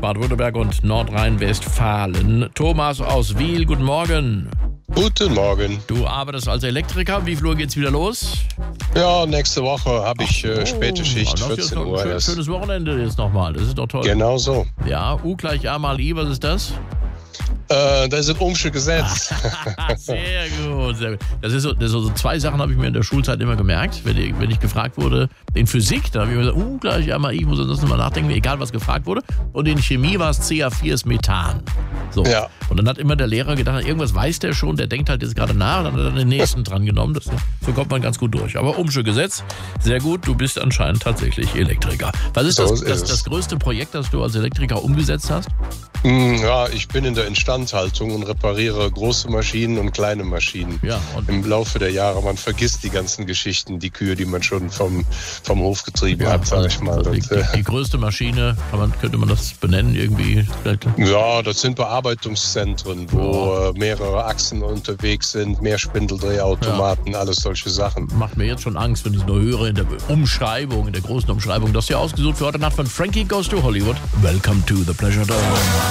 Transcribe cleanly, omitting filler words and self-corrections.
Baden-Württemberg und Nordrhein-Westfalen. Thomas aus Wiel, guten Morgen. Guten Morgen. Du arbeitest als Elektriker. Wie viel Uhr geht's wieder los? Ja, nächste Woche habe ich späte Schicht, das ist 14 doch Uhr ein erst. schönes Wochenende jetzt nochmal. Das ist doch toll. Genau so. Ja, U gleich A mal I, was ist das? Das ist ein Ohmsche Gesetz. Sehr gut, sehr gut. Das ist so zwei Sachen habe ich mir in der Schulzeit immer gemerkt. Wenn ich gefragt wurde, in Physik, da habe ich mir gesagt, gleich A mal I, muss ich das nochmal nachdenken, egal was gefragt wurde. Und in Chemie war es CH4 ist Methan. So. Ja. Und dann hat immer der Lehrer gedacht, irgendwas weiß der schon, der denkt halt jetzt gerade nach, und dann hat er den nächsten dran genommen. So kommt man ganz gut durch. Aber Ohmsche Gesetz, sehr gut, du bist anscheinend tatsächlich Elektriker. Was ist das größte Projekt, das du als Elektriker umgesetzt hast? Ja, ich bin in der Instandhaltung und repariere große Maschinen und kleine Maschinen. Ja, und im Laufe der Jahre, man vergisst die ganzen Geschichten, die Kühe, die man schon vom Hof getrieben hat, sag ich mal. Die größte Maschine, könnte man das benennen irgendwie? Ja, das sind Bearbeitungszentren, wo mehrere Achsen unterwegs sind, mehr Spindeldrehautomaten, alles solche Sachen. Macht mir jetzt schon Angst, wenn ich es nur höre in der Umschreibung, in der großen Umschreibung. Das ist ja ausgesucht für heute Nacht von Frankie Goes to Hollywood. Welcome to the Pleasure Dome.